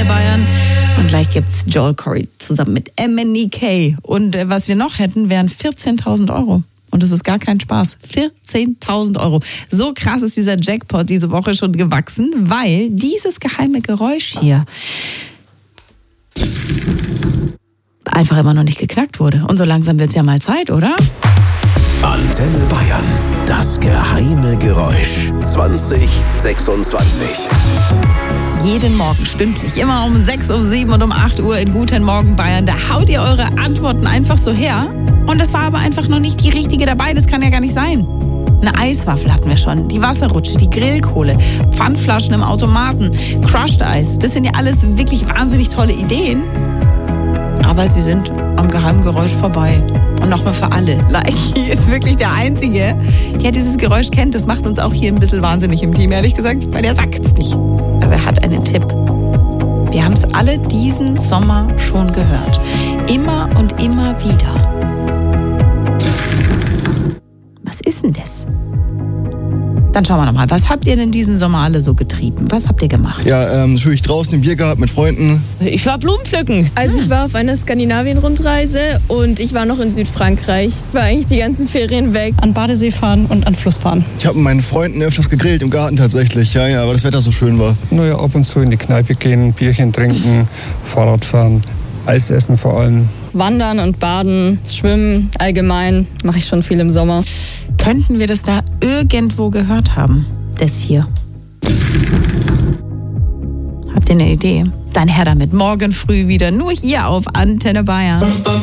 Bayern. Und gleich gibt's Joel Corry zusammen mit MNEK. Und was wir noch hätten, wären 14.000 Euro. Und das ist gar kein Spaß. 14.000 Euro. So krass ist dieser Jackpot diese Woche schon gewachsen, weil dieses geheime Geräusch hier einfach immer noch nicht geknackt wurde. Und so langsam wird's ja mal Zeit, oder? Antenne Bayern. Das geheime Geräusch. 2026. Jeden Morgen stündlich, immer um 6, um 7 und um 8 Uhr in Guten Morgen Bayern. Da haut ihr eure Antworten einfach so her. Und es war aber einfach noch nicht die richtige dabei. Das kann ja gar nicht sein. Eine Eiswaffel hatten wir schon, die Wasserrutsche, die Grillkohle, Pfandflaschen im Automaten, Crushed Eis. Das sind ja alles wirklich wahnsinnig tolle Ideen. Aber sie sind am geheimen Geräusch vorbei. Und nochmal für alle. Laiki ist wirklich der Einzige, der dieses Geräusch kennt. Das macht uns auch hier ein bisschen wahnsinnig im Team, ehrlich gesagt, weil er sagt es nicht. Aber er hat einen Tipp. Wir haben es alle diesen Sommer schon gehört. Immer und immer wieder. Was ist denn das? Dann schauen wir nochmal. Was habt ihr denn diesen Sommer alle so getrieben? Was habt ihr gemacht? Ja, natürlich draußen im Biergarten mit Freunden. Ich war Blumenpflücken. Also ich war auf einer Skandinavien-Rundreise und ich war noch in Südfrankreich. War eigentlich die ganzen Ferien weg. An Badesee fahren und an Fluss fahren. Ich habe mit meinen Freunden öfters gegrillt im Garten tatsächlich, ja, weil das Wetter so schön war. Naja, ab und zu in die Kneipe gehen, Bierchen trinken, Fahrrad fahren, Eis essen vor allem. Wandern und baden, schwimmen, allgemein mache ich schon viel im Sommer. Könnten wir das da irgendwo gehört haben? Das hier. Habt ihr eine Idee? Dann her damit. Morgen früh wieder nur hier auf Antenne Bayern.